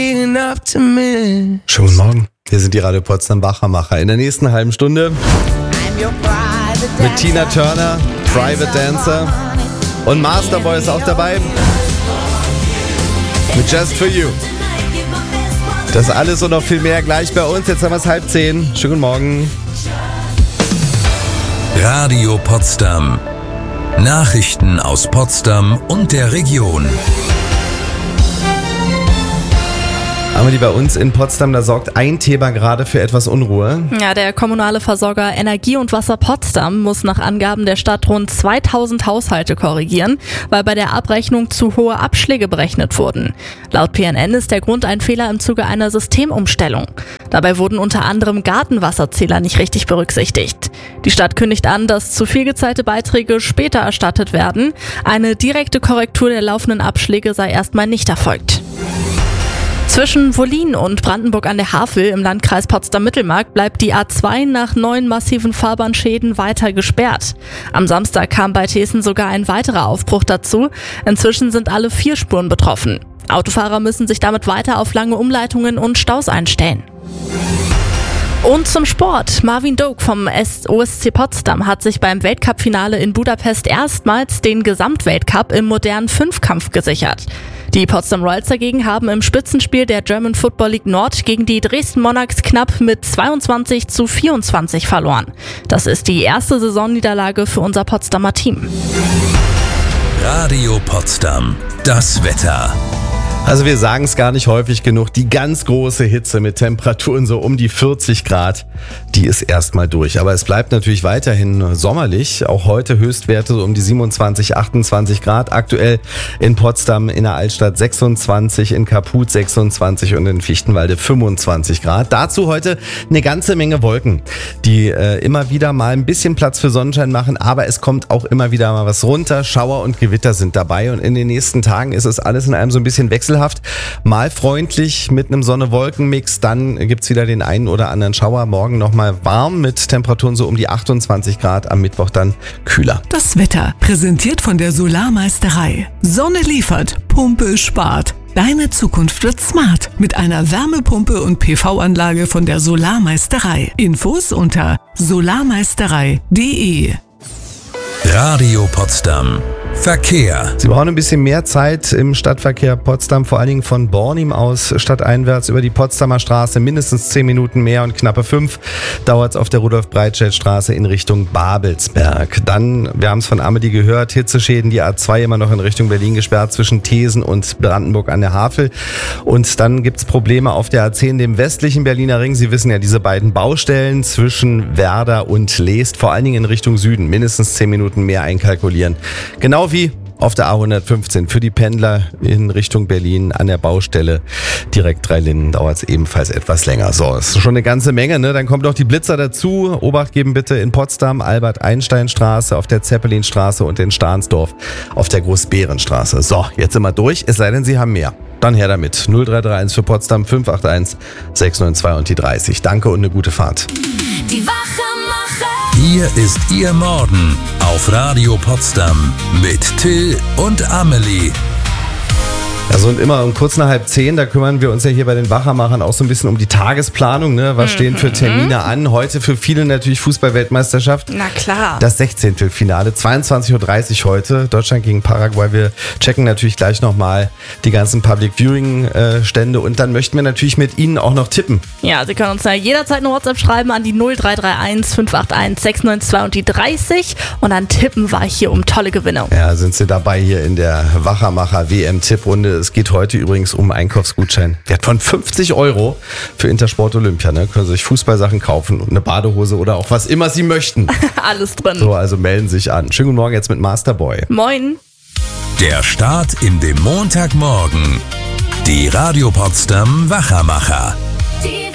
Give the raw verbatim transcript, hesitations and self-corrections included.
Schönen guten Morgen, wir sind die Radio Potsdam Wachermacher. In der nächsten halben Stunde mit Tina Turner, Private Dancer und Masterboy ist auch dabei mit Just For You. Das alles und noch viel mehr gleich bei uns. Jetzt haben wir es halb zehn. Schönen guten Morgen. Radio Potsdam. Nachrichten aus Potsdam und der Region. Aber die bei uns in Potsdam, da sorgt ein Thema gerade für etwas Unruhe. Ja, der kommunale Versorger Energie und Wasser Potsdam muss nach Angaben der Stadt rund zweitausend Haushalte korrigieren, weil bei der Abrechnung zu hohe Abschläge berechnet wurden. Laut P N N ist der Grund ein Fehler im Zuge einer Systemumstellung. Dabei wurden unter anderem Gartenwasserzähler nicht richtig berücksichtigt. Die Stadt kündigt an, dass zu viel gezahlte Beiträge später erstattet werden. Eine direkte Korrektur der laufenden Abschläge sei erstmal nicht erfolgt. Zwischen Wollin und Brandenburg an der Havel im Landkreis Potsdam-Mittelmark bleibt die A zwei nach neuen massiven Fahrbahnschäden weiter gesperrt. Am Samstag kam bei Thesen sogar ein weiterer Aufbruch dazu. Inzwischen sind alle vier Spuren betroffen. Autofahrer müssen sich damit weiter auf lange Umleitungen und Staus einstellen. Und zum Sport. Marvin Doak vom O S C Potsdam hat sich beim Weltcup-Finale in Budapest erstmals den Gesamtweltcup im modernen Fünfkampf gesichert. Die Potsdam Royals dagegen haben im Spitzenspiel der German Football League Nord gegen die Dresden Monarchs knapp mit zweiundzwanzig zu vierundzwanzig verloren. Das ist die erste Saisonniederlage für unser Potsdamer Team. Radio Potsdam. Das Wetter. Also wir sagen es gar nicht häufig genug, die ganz große Hitze mit Temperaturen so um die vierzig Grad, die ist erstmal durch. Aber es bleibt natürlich weiterhin sommerlich, auch heute Höchstwerte so um die siebenundzwanzig, achtundzwanzig Grad. Aktuell in Potsdam in der Altstadt sechsundzwanzig, in Kaput sechsundzwanzig und in Fichtenwalde fünfundzwanzig Grad. Dazu heute eine ganze Menge Wolken, die äh, immer wieder mal ein bisschen Platz für Sonnenschein machen, aber es kommt auch immer wieder mal was runter. Schauer und Gewitter sind dabei und in den nächsten Tagen ist es alles in einem so ein bisschen wechselhaft. Mal freundlich mit einem Sonne-Wolken-Mix, dann gibt's wieder den einen oder anderen Schauer. Morgen nochmal warm mit Temperaturen so um die achtundzwanzig Grad, am Mittwoch dann kühler. Das Wetter, präsentiert von der Solarmeisterei. Sonne liefert, Pumpe spart. Deine Zukunft wird smart mit einer Wärmepumpe und P V-Anlage von der Solarmeisterei. Infos unter solarmeisterei punkt de. Radio Potsdam. Verkehr. Sie brauchen ein bisschen mehr Zeit im Stadtverkehr Potsdam, vor allen Dingen von Bornim aus stadteinwärts über die Potsdamer Straße. Mindestens zehn Minuten mehr und knappe fünf dauert es auf der Rudolf-Breitscheid-Straße in Richtung Babelsberg. Dann, wir haben es von Amelie gehört, Hitzeschäden, die A zwei immer noch in Richtung Berlin gesperrt zwischen Thesen und Brandenburg an der Havel. Und dann gibt es Probleme auf der A zehn, dem westlichen Berliner Ring. Sie wissen ja, diese beiden Baustellen zwischen Werder und Leest, vor allen Dingen in Richtung Süden, mindestens zehn Minuten mehr einkalkulieren. Genau wie auf der A hundertfünfzehn für die Pendler in Richtung Berlin an der Baustelle direkt Dreilinden dauert es ebenfalls etwas länger. So, ist schon eine ganze Menge, ne? Dann kommt noch die Blitzer dazu. Obacht geben bitte in Potsdam, Albert-Einstein-Straße, auf der Zeppelinstraße und in Stahnsdorf auf der Großbärenstraße. So, jetzt sind wir durch, es sei denn, Sie haben mehr. Dann her damit. null drei drei eins für Potsdam, fünf acht eins, sechs neun zwei und die dreißig. Danke und eine gute Fahrt. Die Wachermacher. Hier ist Ihr Morgen auf Radio Potsdam mit Till und Amelie. Also und immer um kurz nach halb zehn, da kümmern wir uns ja hier bei den Wachermachern auch so ein bisschen um die Tagesplanung. Ne? Was mhm. stehen für Termine an? Heute für viele natürlich Fußball-Weltmeisterschaft. Na klar. Das Sechzehntelfinale, zweiundzwanzig Uhr dreißig heute, Deutschland gegen Paraguay. Wir checken natürlich gleich nochmal die ganzen Public-Viewing-Stände und dann möchten wir natürlich mit Ihnen auch noch tippen. Ja, Sie können uns ja jederzeit eine WhatsApp schreiben an die null drei drei eins fünf acht eins sechs neun zwei und die dreißig und dann tippen wir hier um tolle Gewinne. Ja, sind Sie dabei hier in der Wachermacher-W M-Tipprunde. Es geht heute übrigens um einen Einkaufsgutschein wert von fünfzig Euro für Intersport Olympia. Ne? Können Sie sich Fußballsachen kaufen und eine Badehose oder auch was immer Sie möchten. Alles drin. So, also melden Sie sich an. Schönen guten Morgen jetzt mit Masterboy. Moin. Der Start in den Montagmorgen. Die Radio Potsdam Wachermacher.